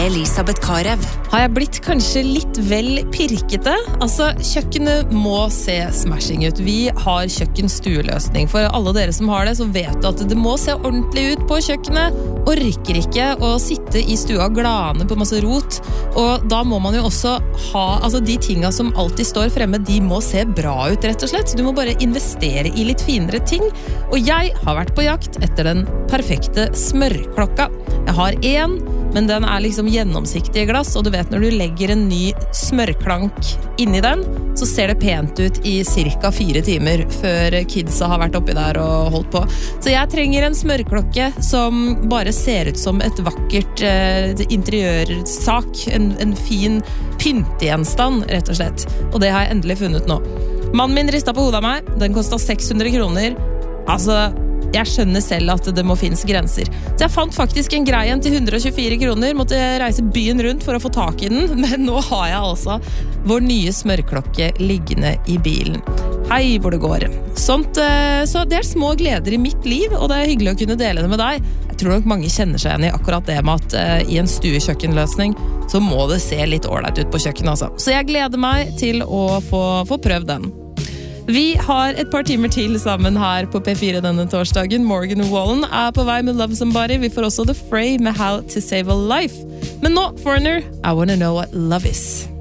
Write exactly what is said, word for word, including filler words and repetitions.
Elisabeth Karev. Har jeg blitt kanskje litt vel pirkete? Altså, kjøkkenet må se smashing ut. Vi har kjøkkenstueløsning. For alle dere som har det, så vet du at det må se ordentlig ut på kjøkkenet. Orker ikke å sitte i stua glane på masse rot. Og da må man jo også ha, altså de tinga som alltid står fremme, de må se bra ut rett og slett. Så du må bare investere i litt finere ting. Og jeg har vært på jakt etter den perfekte smørklokka. Jeg har en, men den er liksom gjennomsiktig i glass, og du vet når du legger en ny smørklank inni den, så ser det pent ut i cirka fire timer før kidsa har vært oppi der og holdt på. Så jeg trenger en smørklokke som bare ser ut som et vakkert eh, interiørsak, en, en fin pyntegjenstand, rett og slett. Og det har jeg endelig funnet nå. Mannen min ristet på hodet av meg, den kostet seks hundre kroner. Altså, jeg skjønner selv at det må finnes grenser. Så jeg fant faktisk en greie til hundre og tjuefire kroner, måtte reise byen rundt for å få tak i den, men nå har jeg altså vår nye smørklokke liggende i bilen. Hei, hvor det går. Sånt, så det er små gleder i mitt liv, og det er hyggelig å kunne dele det med deg. Jeg tror nok mange kjenner seg igjen i akkurat det med at i en stuekjøkkenløsning så må det se litt ordentlig ut på kjøkkenet, altså. Så jeg gleder meg til å få, få prøvd den. Vi har et par timer til sammen her på P fire denne torsdagen. Morgan Wallen er på vei med Love Somebody. Vi får også The Fray med How to Save a Life. Men nå, Foreigner, I wanna know what love is.